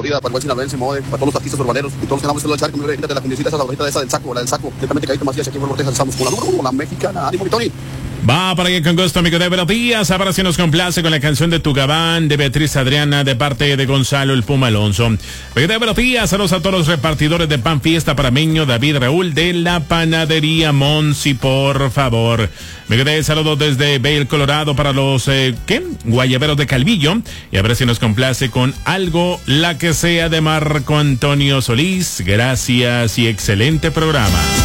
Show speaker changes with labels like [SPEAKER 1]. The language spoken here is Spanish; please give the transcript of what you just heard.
[SPEAKER 1] Florida, para el buen sinaloense, Mode, para todos los artistas urbaneros y todos los que andamos en el charco, mi de la cundicita esa sabrita esa del saco, directamente Caíto Macías, aquí en Puerto Texas, estamos con la mexicana, ánimo, mi Tony.
[SPEAKER 2] Va para allá con gusto, amigo de buenos días. Ahora sí nos complace con la canción de Tu Gabán, de Beatriz Adriana, de parte de Gonzalo el Puma Alonso. Amigo de buenos días, saludos a todos los repartidores de pan fiesta para Meño, David Raúl de la panadería Monsi, por favor. Amigo de saludos desde Vail, Colorado para los, guayaberos de Calvillo. Y a ver si nos complace con algo, la que sea, de Marco Antonio Solís. Gracias y excelente programa.